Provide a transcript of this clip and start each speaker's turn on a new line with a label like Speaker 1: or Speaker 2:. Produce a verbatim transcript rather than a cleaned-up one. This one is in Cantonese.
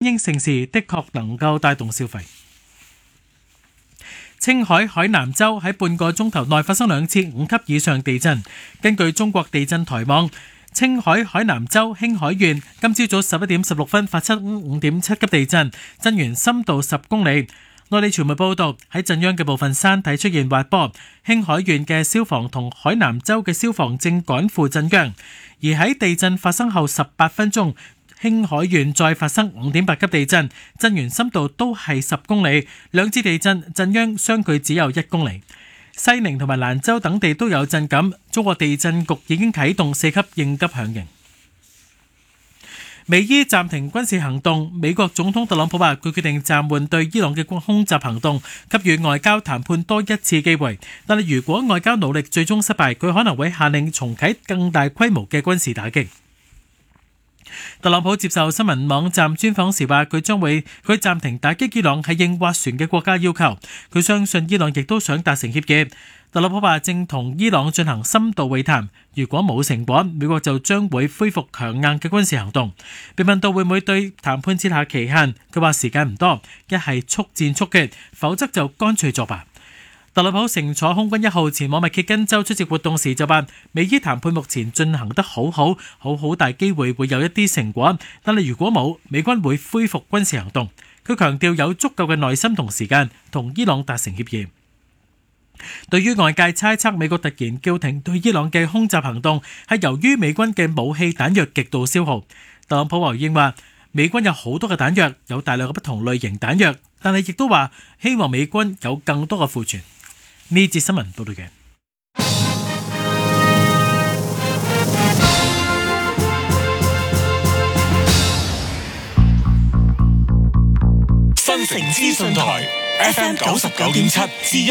Speaker 1: 英城市的確能夠帶動消費。青海海南州喺半個鐘頭內發生兩次五級以上地震。根據中國地震台網，青海海南州興海縣今朝早十一點十六分發出五點七級地震，震源深度十公里。內地傳媒報道，喺震央嘅部分山體出現滑坡，興海縣嘅消防同海南州嘅消防正趕赴震央。而喺地震發生後十八分鐘，興海縣再發生五點八級地震，震源深度都係十公里，兩次地震震央相距只有一公里。西寧同埋蘭州等地都有震感，中國地震局已經啟動四級應急響應。美伊暫停軍事行動，美國總統特朗普話佢決定暫緩對伊朗嘅空襲行動，給予外交談判多一次機會。但係如果外交努力最終失敗，佢可能會下令重啟更大規模嘅軍事打擊。特朗普接受新聞網站專訪時話，佢將會佢暫停打擊伊朗係應斡旋嘅國家要求，佢相信伊朗亦都想達成協議。特朗普話正同伊朗進行深度會談，如果冇成果，美國就將會恢復強硬嘅軍事行動。被問到會唔會對談判設下期限，佢話時間唔多，一係速戰速決，否則就乾脆作罷。特朗普乘坐空軍一號前往密歇根州出席活動時就話，美伊談判目前進行得好好，好好大機會會有一啲成果，但係如果冇，美軍會恢復軍事行動。佢強調有足夠嘅耐心同時間同伊朗達成協議。對於外界猜測美國突然叫停對伊朗嘅空襲行動係由於美軍嘅武器彈藥極度消耗，特朗普回應話美軍有好多嘅彈藥，有大量嘅不同類型彈藥，但係亦都話希望美軍有更多嘅庫存。呢節新聞報道嘅
Speaker 2: 新城資訊台 F M 九十九點七。